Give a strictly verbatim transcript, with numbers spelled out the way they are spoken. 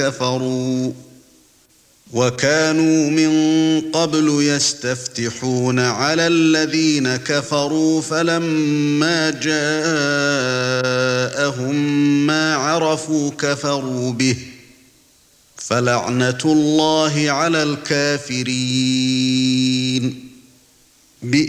كفروا وكانوا من قبل يستفتحون على الذين كفروا فلما جاءهم ما عرفوا كفروا به فلعنة الله على الكافرين.